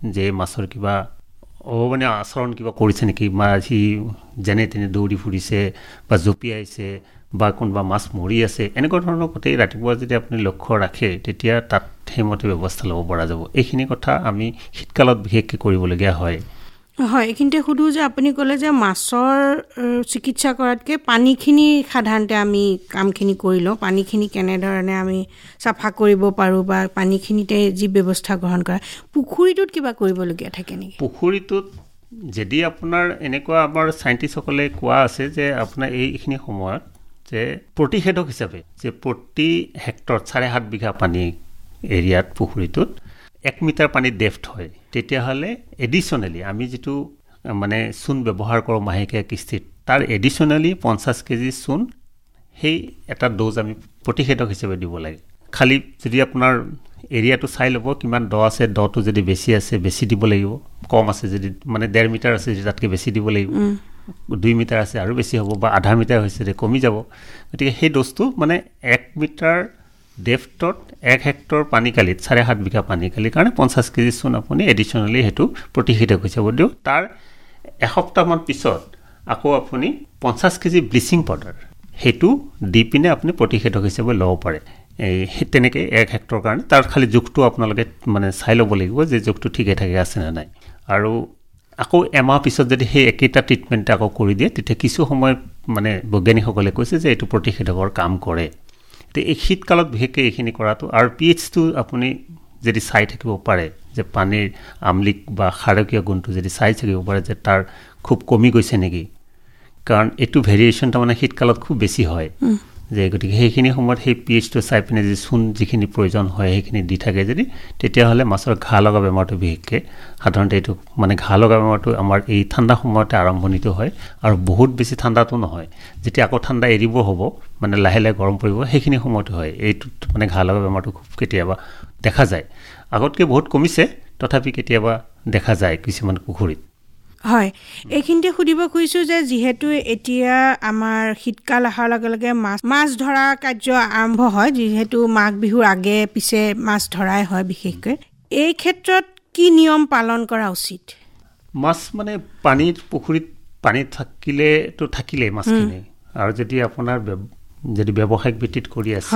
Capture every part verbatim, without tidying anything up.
যে মাছৰ কিবা অবানে আচৰণ কিবা কৰিছে নেকি, মাছ সি যেনে তেনে দৌৰি ফুৰিছে বা জঁপিয়াইছে বা কোনোবা মাছ মৰি আছে, এনেকুৱা ধৰণৰ গোটেই ৰাতিপুৱা যদি আপুনি লক্ষ্য ৰাখে তেতিয়া তাত সেইমতে ব্যৱস্থা ল'ব পৰা যাব। এইখিনি কথা আমি শীতকালত বিশেষকৈ কৰিবলগীয়া হয়। হয়, এইখিনিতে সুধো যে আপুনি ক'লে যে মাছৰ চিকিৎসা কৰাতকৈ পানীখিনি সাধাৰণতে আমি কামখিনি কৰি লওঁ, পানীখিনি কেনেধৰণে আমি চাফা কৰিব পাৰোঁ বা পানীখিনিতে যি ব্যৱস্থা গ্ৰহণ কৰা, পুখুৰীটোত কিবা কৰিবলগীয়া থাকে নেকি? পুখুৰীটোত যদি আপোনাৰ এনেকুৱা আমাৰ চাইণ্টিষ্টসকলে কোৱা আছে যে আপোনাৰ এইখিনি সময়ত যে প্ৰতিষেধক হিচাপে যে প্ৰতি হেক্টৰত চাৰে সাত বিঘা পানী এৰিয়াত পুখুৰীটোত এক মিটাৰ পানীত ডেফ্ট হয়, তেতিয়াহ'লে এডিশ্যনেলি আমি যিটো মানে চূণ ব্যৱহাৰ কৰোঁ মাহেকীয়া কিস্তিত, তাৰ এডিশ্যনেলি পঞ্চাছ কেজি চূণ সেই এটা ড'জ আমি প্ৰতিষেধক হিচাপে দিব লাগে। খালি যদি আপোনাৰ এৰিয়াটো চাই ল'ব কিমান দ আছে, দটো যদি বেছি আছে বেছি দিব লাগিব, কম আছে যদি মানে ডেৰ মিটাৰ আছে যদি তাতকৈ বেছি দিব লাগিব, দুই মিটাৰ আছে আৰু বেছি হ'ব, বা আধা মিটাৰ হৈছে যে কমি যাব। গতিকে সেই ড'জটো মানে এক মিটাৰ ডেফ্টত এক হেক্টৰ পানীকালিত চাৰে সাত বিঘা পানীকালিৰ কাৰণে পঞ্চাছ কেজি চূণ আপুনি এডিশ্যনেলি সেইটো প্ৰতিষেধক হিচাপে দিওঁ। তাৰ এসপ্তাহমান পিছত আকৌ আপুনি পঞ্চাছ কেজি ব্লিচিং পাউডাৰ সেইটো দি পিনে আপুনি প্ৰতিষেধক হিচাপে ল'ব পাৰে। এই তেনেকৈ এক হেক্টৰ কাৰণে তাৰ খালি জোখটো আপোনালোকে মানে চাই ল'ব লাগিব যে জোখটো ঠিকে থাকে আছে নে নাই। আৰু আকৌ এমাহ পিছত যদি সেই একেইটা ট্ৰিটমেণ্ট আকৌ কৰি দিয়ে তেতিয়া কিছু সময় মানে বৈজ্ঞানিকসকলে কৈছে যে এইটো প্ৰতিষেধকৰ কাম কৰে। তো এই শীতকালত বিশেষকৈ এইখিনি কৰাটো, আৰু পি এইচটো আপুনি যদি চাই থাকিব পাৰে যে পানীৰ আমলিক বা ক্ষাৰকীয় গুণটো যদি চাই থাকিব পাৰে যে তাৰ খুব কমি গৈছে নেকি, কাৰণ এইটো ভেৰিয়েশ্যন তাৰমানে শীতকালত খুব বেছি হয় যে, গতিকে সেইখিনি সময়ত সেই পি এইচটো চাই পিনে যদি চূণ যিখিনি প্ৰয়োজন হয় সেইখিনি দি থাকে যদি, তেতিয়াহ'লে মাছৰ ঘাঁ লগা বেমাৰটো বিশেষকৈ সাধাৰণতে এইটো মানে ঘাঁ লগা বেমাৰটো আমাৰ এই ঠাণ্ডা সময়তে আৰম্ভণিটো হয় আৰু বহুত বেছি ঠাণ্ডাটো নহয়, যেতিয়া আকৌ ঠাণ্ডা এৰিব হ'ব মানে লাহে লাহে গৰম পৰিব সেইখিনি সময়তো হয়। এইটোত মানে ঘাঁ লগা বেমাৰটো খুব কেতিয়াবা দেখা যায়, আগতকৈ বহুত কমিছে তথাপি কেতিয়াবা দেখা যায় কিছুমান পুখুৰীত। হয়, এইখিনিতে সুধিব খুজিছোঁ যে যিহেতু এতিয়া আমাৰ শীতকাল অহাৰ লগে লগে মাছ মাছ ধৰা কাৰ্য আৰম্ভ হয়, যিহেতু মাঘ বিহুৰ আগে পিছে মাছ ধৰাই হয়, বিশেষকৈ এই ক্ষেত্ৰত কি নিয়ম পালন কৰা উচিত? মাছ মানে পানীত পুখুৰীত পানীত থাকিলেতো থাকিলেই মাছখিনি, আৰু যদি আপোনাৰ যদি ব্যৱসায়িক ভিত্তিত কৰি আছে,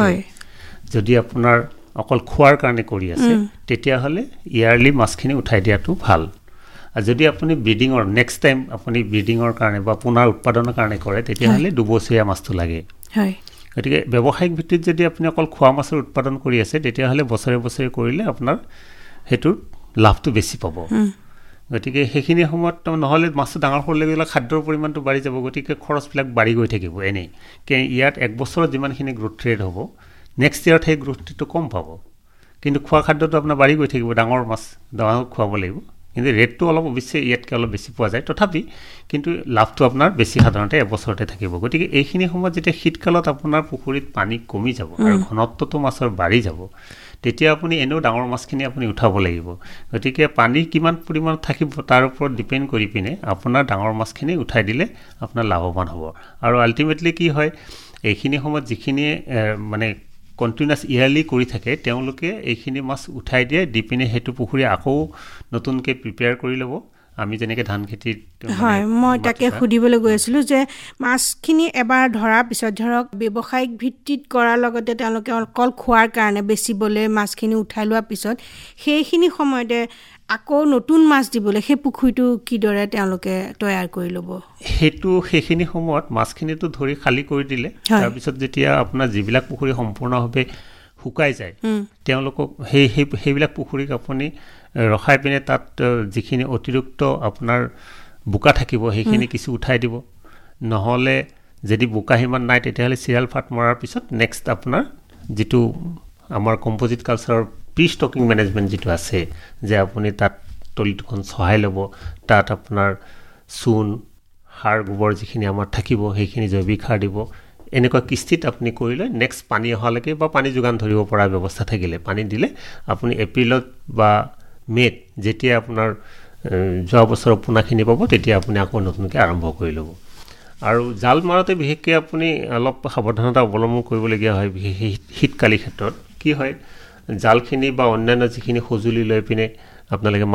যদি আপোনাৰ অকল খোৱাৰ কাৰণে কৰি আছে, তেতিয়াহ'লে ইয়াৰলি মাছখিনি উঠাই দিয়াটো ভাল। আৰু যদি আপুনি ব্ৰিডিঙৰ নেক্সট টাইম আপুনি ব্ৰিডিঙৰ কাৰণে বা পুনৰ উৎপাদনৰ কাৰণে কৰে তেতিয়াহ'লে দুবছৰীয়া মাছটো লাগে। গতিকে ব্যৱসায়িক ভিত্তিত যদি আপুনি অকল খোৱা মাছৰ উৎপাদন কৰি আছে তেতিয়াহ'লে বছৰে বছৰে কৰিলে আপোনাৰ সেইটোৰ লাভটো বেছি পাব। গতিকে সেইখিনি সময়ত নহ'লে মাছটো ডাঙৰ হ'লে গ'লে খাদ্যৰ পৰিমাণটো বাঢ়ি যাব, গতিকে খৰচবিলাক বাঢ়ি গৈ থাকিব এনেই। ইয়াত এক বছৰত যিমানখিনি গ্ৰোথ ৰেট হ'ব নেক্সট ইয়েৰত সেই গ্ৰোথ ৰেটটো কম পাব, কিন্তু খোৱা খাদ্যটো আপোনাৰ বাঢ়ি গৈ থাকিব, ডাঙৰ মাছ ডাঙৰ খুৱাব লাগিব, কিন্তু ৰেটটো অলপ অৱশ্যে ইয়াতকৈ অলপ বেছি পোৱা যায় তথাপি, কিন্তু লাভটো আপোনাৰ বেছি সাধাৰণতে এবছৰতে থাকিব। গতিকে এইখিনি সময়ত যেতিয়া শীতকালত আপোনাৰ পুখুৰীত পানী কমি যাব আৰু ঘনত্বটো মাছৰ বাঢ়ি যাব, তেতিয়া আপুনি এনেও ডাঙৰ মাছখিনি আপুনি উঠাব লাগিব। গতিকে পানী কিমান পৰিমাণত থাকিব তাৰ ওপৰত ডিপেণ্ড কৰি পিনে আপোনাৰ ডাঙৰ মাছখিনি উঠাই দিলে আপোনাৰ লাভৱান হ'ব। আৰু আল্টিমেটলি কি হয়, এইখিনি সময়ত যিখিনিয়ে মানে কণ্টিনিউৱাছ ইয়াৰলি কৰি থাকে তেওঁলোকে এইখিনি মাছ উঠাই দিয়ে, দি পিনে সেইটো পুখুৰী আকৌ নতুনকৈ প্ৰিপেয়াৰ কৰি ল'ব। আমি যেনেকৈ ধান খেতিত হয়, মই তাকে সুধিবলৈ গৈ আছিলোঁ যে মাছখিনি এবাৰ ধৰাৰ পিছত ধৰক ব্যৱসায়িক ভিত্তিত কৰাৰ লগতে তেওঁলোকে অকল খোৱাৰ কাৰণে বেচিবলৈ মাছখিনি উঠাই লোৱাৰ পিছত সেইখিনি সময়তে আকৌ নতুন মাছ দিবলৈ সেই পুখুৰীটো কিদৰে তেওঁলোকে তৈয়াৰ কৰি ল'ব? সেইটো সেইখিনি সময়ত মাছখিনিতো ধৰি খালী কৰি দিলে, তাৰপিছত যেতিয়া আপোনাৰ যিবিলাক পুখুৰী সম্পূৰ্ণভাৱে শুকাই যায় তেওঁলোকক সেই সেই সেইবিলাক পুখুৰীক আপুনি ৰখাই পিনে তাত যিখিনি অতিৰিক্ত আপোনাৰ বোকা থাকিব সেইখিনি কিছু উঠাই দিব, নহ'লে যদি বোকা সিমান নাই তেতিয়াহ'লে চিৰিয়েল ফাট মৰাৰ পিছত নেক্সট আপোনাৰ যিটো আমাৰ কম্প'জিট কালচাৰৰ প্ৰি ষ্টকিং মেনেজমেণ্ট যিটো আছে, যে আপুনি তাত তলিটোখন চহাই ল'ব, তাত আপোনাৰ চূণ সাৰ গোবৰ যিখিনি আমাৰ থাকিব সেইখিনি জৈৱিক সাৰ দিব, এনেকুৱা কিস্তিত আপুনি কৰিলে নেক্সট পানী অহালৈকে বা পানী যোগান ধৰিব পৰা ব্যৱস্থা থাকিলে পানী দিলে আপুনি এপ্ৰিলত বা মে'ত যেতিয়া আপোনাৰ যোৱা বছৰৰ পোনাখিনি পাব তেতিয়া আপুনি আকৌ নতুনকৈ আৰম্ভ কৰি ল'ব। আৰু জাল মাৰোঁতে বিশেষকৈ আপুনি অলপ সাৱধানতা অৱলম্বন কৰিবলগীয়া হয়। বিশেষ শীতকালি ক্ষেত্ৰত কি হয়, জালখিনি বা অন্যান্য যিখিনি সঁজুলি লৈ পিনে আপোনালোকে